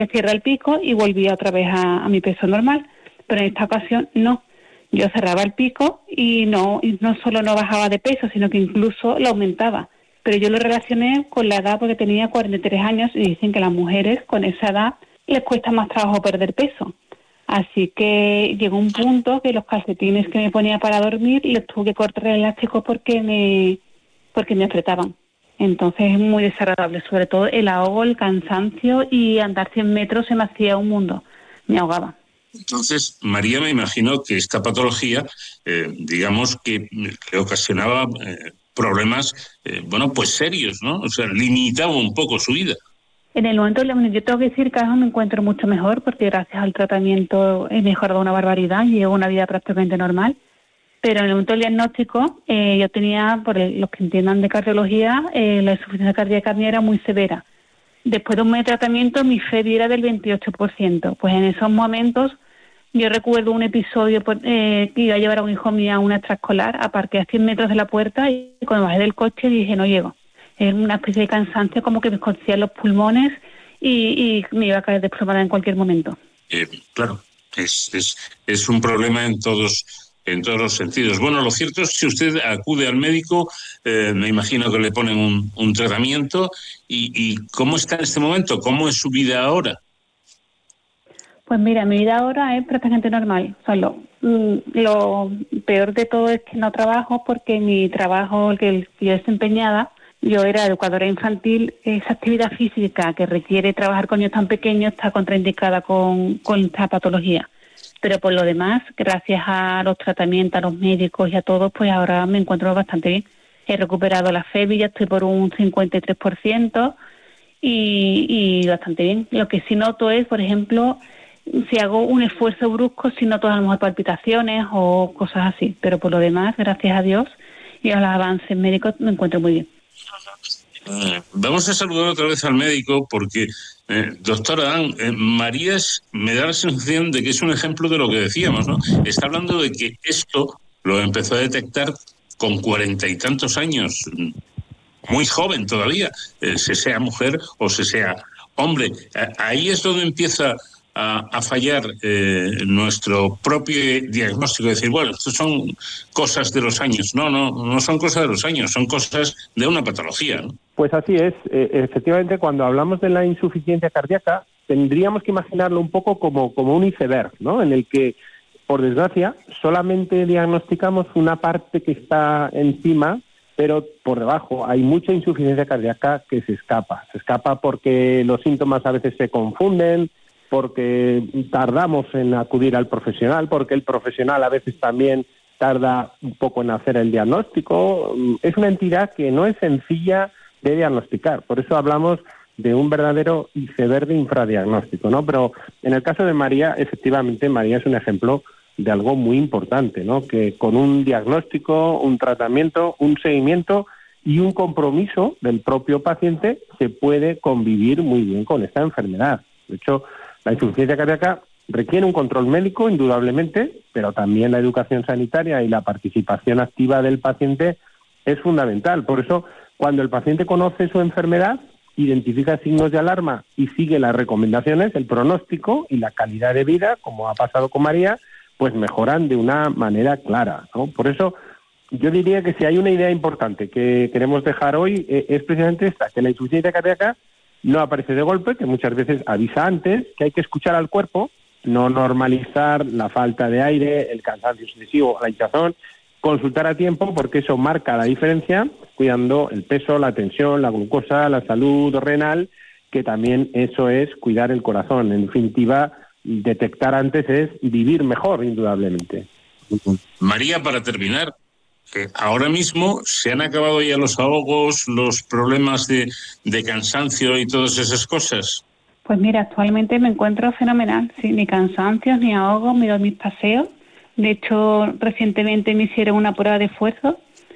cierra el pico y volvía otra vez a mi peso normal, pero en esta ocasión no. Yo cerraba el pico y no solo no bajaba de peso, sino que incluso lo aumentaba. Pero yo lo relacioné con la edad porque tenía 43 años y dicen que a las mujeres con esa edad les cuesta más trabajo perder peso. Así que llegó un punto que los calcetines que me ponía para dormir les tuve que cortar el elástico porque me apretaban. Entonces es muy desagradable, sobre todo el ahogo, el cansancio y andar 100 metros se me hacía un mundo, me ahogaba. Entonces, María, me imagino que esta patología, digamos que le ocasionaba problemas, pues serios, ¿no? O sea, limitaba un poco su vida. En el momento, yo tengo que decir que ahora me encuentro mucho mejor porque gracias al tratamiento he mejorado una barbaridad y llevo una vida prácticamente normal. Pero en el momento del diagnóstico yo tenía, los que entiendan de cardiología, la insuficiencia cardíaca mía era muy severa. Después de un mes de tratamiento mi FEBI era del 28%. Pues en esos momentos yo recuerdo un episodio que iba a llevar a un hijo mío a una extraescolar, aparqué a 100 metros de la puerta y cuando bajé del coche dije no llego. Es una especie de cansancio, como que me escocían los pulmones y me iba a caer desplomada en cualquier momento. Claro, es un problema en todos los sentidos. Bueno, lo cierto es que si usted acude al médico, me imagino que le ponen un tratamiento. ¿Y cómo está en este momento? ¿Cómo es su vida ahora? Pues mira, mi vida ahora es prácticamente normal. O sea, lo peor de todo es que no trabajo porque mi trabajo, el que yo desempeñaba, yo era educadora infantil. Esa actividad física que requiere trabajar con niños tan pequeños está contraindicada con esta patología. Pero por lo demás, gracias a los tratamientos, a los médicos y a todos, pues ahora me encuentro bastante bien. He recuperado la FEBI, ya estoy por un 53% y bastante bien. Lo que sí noto es, por ejemplo, si hago un esfuerzo brusco, si noto a lo mejor palpitaciones o cosas así. Pero por lo demás, gracias a Dios y a los avances médicos, me encuentro muy bien. Vamos a saludar otra vez al médico porque, doctora Ann, María me da la sensación de que es un ejemplo de lo que decíamos, ¿no? Está hablando de que esto lo empezó a detectar con 40 y tantos años, muy joven todavía, se sea mujer o se sea hombre. Ahí es donde empieza a fallar nuestro propio diagnóstico, decir, bueno, esto son cosas de los años. No son cosas de los años, son cosas de una patología, ¿no? Pues así es. Efectivamente, cuando hablamos de la insuficiencia cardíaca, tendríamos que imaginarlo un poco como un iceberg, ¿no? En el que, por desgracia, solamente diagnosticamos una parte que está encima, pero por debajo hay mucha insuficiencia cardíaca que se escapa. Se escapa porque los síntomas a veces se confunden, porque tardamos en acudir al profesional, porque el profesional a veces también tarda un poco en hacer el diagnóstico. Es una entidad que no es sencilla de diagnosticar. Por eso hablamos de un verdadero iceberg de infradiagnóstico, ¿no? Pero en el caso de María, efectivamente, María es un ejemplo de algo muy importante, ¿no? Que con un diagnóstico, un tratamiento, un seguimiento y un compromiso del propio paciente se puede convivir muy bien con esta enfermedad. De hecho, la insuficiencia cardíaca requiere un control médico, indudablemente, pero también la educación sanitaria y la participación activa del paciente es fundamental. Por eso, cuando el paciente conoce su enfermedad, identifica signos de alarma y sigue las recomendaciones, el pronóstico y la calidad de vida, como ha pasado con María, pues mejoran de una manera clara, ¿no? Por eso, yo diría que si hay una idea importante que queremos dejar hoy, es precisamente esta, que la insuficiencia cardíaca no aparece de golpe, que muchas veces avisa antes, que hay que escuchar al cuerpo, no normalizar la falta de aire, el cansancio excesivo, la hinchazón, consultar a tiempo porque eso marca la diferencia, cuidando el peso, la tensión, la glucosa, la salud renal, que también eso es cuidar el corazón. En definitiva, detectar antes es vivir mejor, indudablemente. María, para terminar, ahora mismo se han acabado ya los ahogos, los problemas de cansancio y todas esas cosas. Pues mira, actualmente me encuentro fenomenal, sí, ni cansancios, ni ahogos, me doy mis paseos. De hecho, recientemente me hicieron una prueba de esfuerzo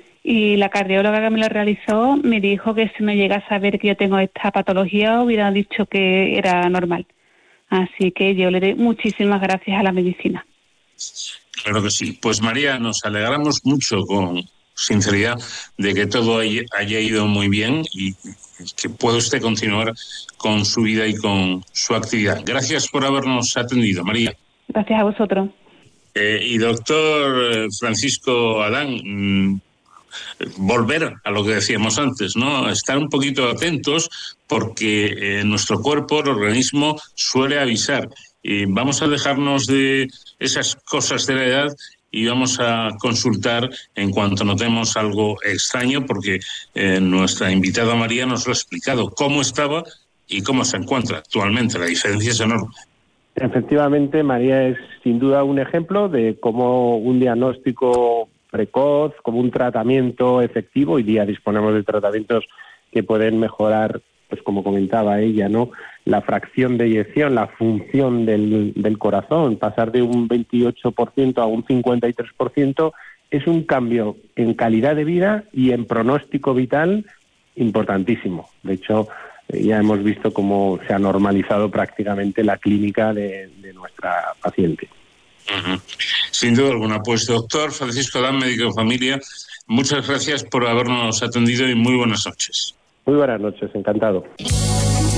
y la cardióloga que me lo realizó me dijo que si me llega a saber que yo tengo esta patología hubiera dicho que era normal. Así que yo le doy muchísimas gracias a la medicina. Claro que sí. Pues María, nos alegramos mucho sinceridad de que todo haya ido muy bien y que pueda usted continuar con su vida y con su actividad. Gracias por habernos atendido, María. Gracias a vosotros. Y doctor Francisco Adán, volver a lo que decíamos antes, ¿no? Estar un poquito atentos porque nuestro cuerpo, el organismo, suele avisar. Vamos a dejarnos de esas cosas de la edad y vamos a consultar en cuanto notemos algo extraño, porque nuestra invitada María nos lo ha explicado cómo estaba y cómo se encuentra actualmente. La diferencia es enorme. Efectivamente, María es sin duda un ejemplo de cómo un diagnóstico precoz, como un tratamiento efectivo. Hoy día disponemos de tratamientos que pueden mejorar, pues como comentaba ella, ¿no?, la fracción de eyección, la función del corazón, pasar de un 28% a un 53%, es un cambio en calidad de vida y en pronóstico vital importantísimo. De hecho, ya hemos visto cómo se ha normalizado prácticamente la clínica de nuestra paciente. Uh-huh. Sin duda alguna. Pues doctor Francisco Adán, médico de familia, muchas gracias por habernos atendido y muy buenas noches. Muy buenas noches, encantado.